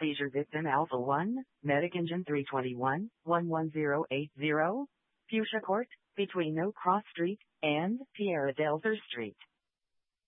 seizure victim Alpha 1, Medic Engine 321, 11080, Fuchsia Court, between No Cross Street and Tierra del Sur Street.